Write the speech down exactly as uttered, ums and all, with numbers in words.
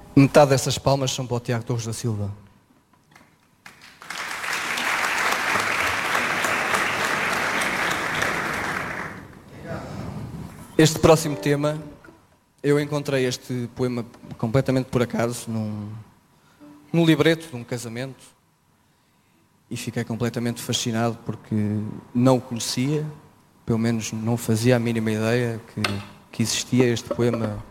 Metade dessas palmas são para o Tiago Torres da Silva. Este próximo tema, eu encontrei este poema completamente por acaso, num, num libreto de um casamento, e fiquei completamente fascinado porque não o conhecia, pelo menos não fazia a mínima ideia que, que existia este poema